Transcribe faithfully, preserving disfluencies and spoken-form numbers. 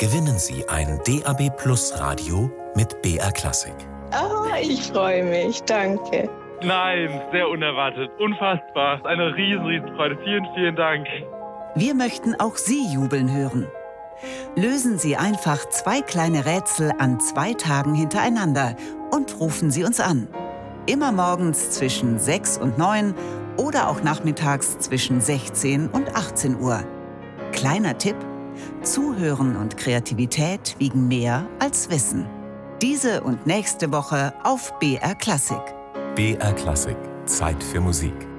gewinnen Sie ein D A B Plus Radio mit B R Classic. Ah, ich freue mich. Danke. Nein, sehr unerwartet. Unfassbar. Eine riesen, riesen Freude. Vielen, vielen Dank. Wir möchten auch Sie jubeln hören. Lösen Sie einfach zwei kleine Rätsel an zwei Tagen hintereinander und rufen Sie uns an. Immer morgens zwischen sechs und neun oder auch nachmittags zwischen sechzehn und achtzehn Uhr. Kleiner Tipp: Zuhören und Kreativität wiegen mehr als Wissen. Diese und nächste Woche auf B R Classic. B R Classic. Zeit für Musik.